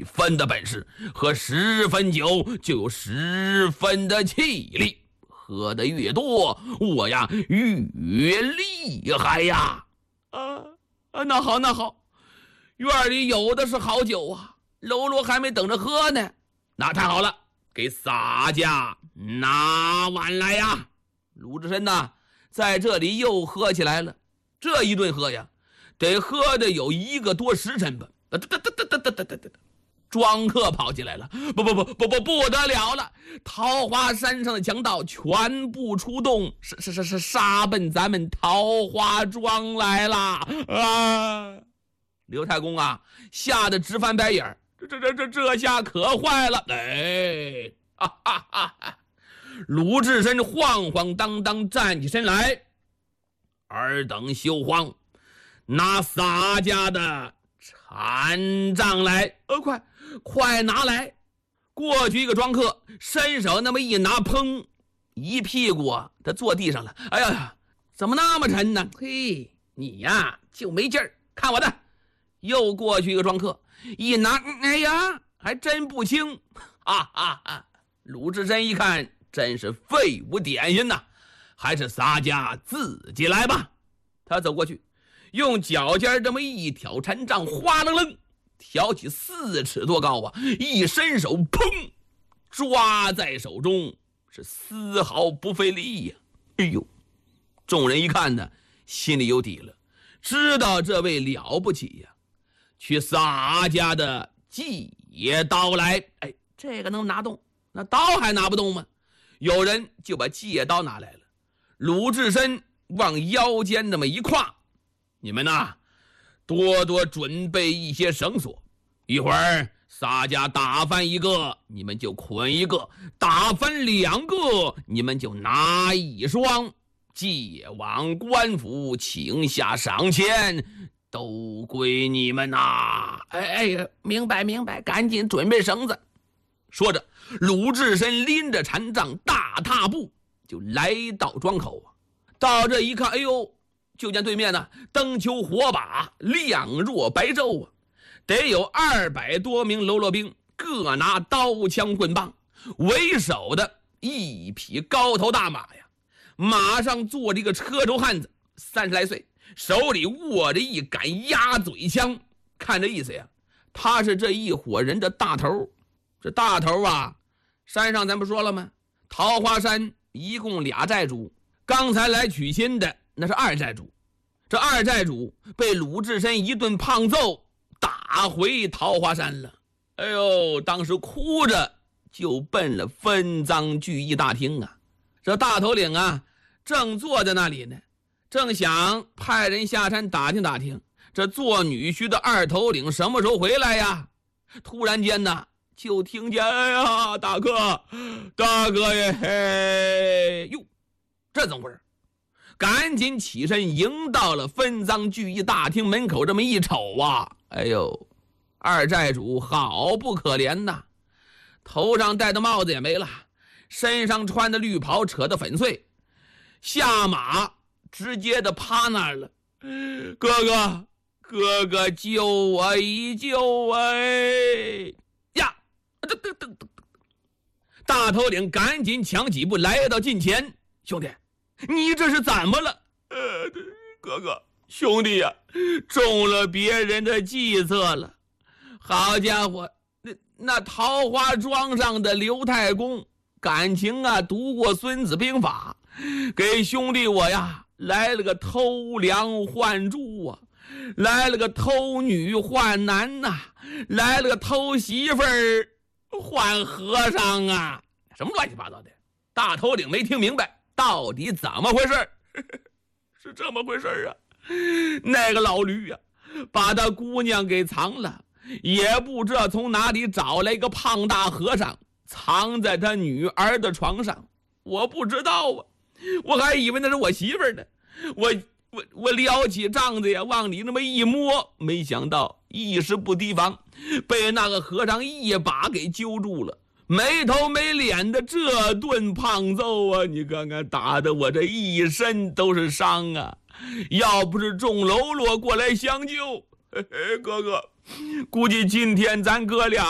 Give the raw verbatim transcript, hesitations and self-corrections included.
一分的本事，喝十分酒就有十分的气力，喝得越多，我呀越厉害呀！啊啊，那好那好，院里有的是好酒啊，喽啰还没等着喝呢。那太好了，给洒家拿碗来呀！鲁智深呐，在这里又喝起来了。这一顿喝呀，得喝的有一个多时辰吧。得得得得得得得得，庄客跑进来了，不不不不不不得了了！桃花山上的强盗全部出动，是是是是杀奔咱们桃花庄来了啊！刘太公啊，吓得直翻白眼，这这这这这下可坏了！哎，哈哈哈哈！鲁智深晃晃荡荡站起身来，尔等休慌，拿洒家的禅杖来，呃，快快拿来！过去一个庄客，伸手那么一拿，砰，一屁股啊，他坐地上了。哎呀，怎么那么沉呢？嘿，你呀就没劲儿，看我的！又过去一个庄客，一拿，哎呀，还真不轻！哈哈哈！鲁智深一看，真是废物点心呐，还是洒家自己来吧。他走过去，用脚尖这么一挑禅杖，哗楞楞挑起四尺多高啊！一伸手，砰，抓在手中，是丝毫不费力呀！哎呦，众人一看呢，心里有底了，知道这位了不起呀！去洒家的借刀来，哎，这个能拿动，那刀还拿不动吗？有人就把借刀拿来了。鲁智深往腰间那么一挎，你们呐，多多准备一些绳索，一会儿洒家打翻一个，你们就捆一个；打翻两个，你们就拿一双，借往官府请下赏钱，都归你们呐！哎哎呀，明白明白，赶紧准备绳子。说着，鲁智深拎着禅杖，大踏步就来到庄口啊。到这一看，哎呦，就见对面呢，灯球火把，亮若白昼啊，得有二百多名喽啰兵，各拿刀枪棍棒，为首的一匹高头大马呀，马上坐着一个车轴汉子，三十来岁，手里握着一杆鸭嘴枪，看这意思呀，他是这一伙人的大头。这大头啊，山上咱不说了吗？桃花山一共俩寨主，刚才来取亲的那是二寨主，这二寨主被鲁智深一顿胖揍，打回桃花山了。哎呦，当时哭着就奔了分赃聚义大厅啊。这大头领啊，正坐在那里呢，正想派人下山打听打听，这做女婿的二头领什么时候回来呀？突然间呢，就听见，哎呀，大哥，大哥耶，嘿，哟，这怎么回事？赶紧起身迎到了分赃聚义大厅门口，这么一瞅啊，哎呦，二寨主好不可怜呐，头上戴的帽子也没了，身上穿的绿袍扯得粉碎，下马直接的趴那儿了。哥哥，哥哥救我一救！哎呀，噔噔噔噔，大头领赶紧抢几步来到近前，兄弟，你这是怎么了？呃，哥哥，兄弟呀、啊，中了别人的计策了。好家伙，那那桃花庄上的刘太公，感情啊读过《孙子兵法》，给兄弟我呀来了个偷梁换柱啊，来了个偷女换男呐、啊，来了个偷媳妇儿换和尚啊，什么乱七八糟的。大头领没听明白到底怎么回事是这么回事啊，那个老驴呀、啊，把他姑娘给藏了，也不知道从哪里找来一个胖大和尚，藏在他女儿的床上。我不知道啊，我还以为那是我媳妇儿呢。我我我撩起帐子呀，往里那么一摸，没想到一时不提防，被那个和尚一把给揪住了，没头没脸的这顿胖揍啊！你看看，打得我这一身都是伤啊！要不是众喽啰过来相救，嘿嘿，哥哥，估计今天咱哥俩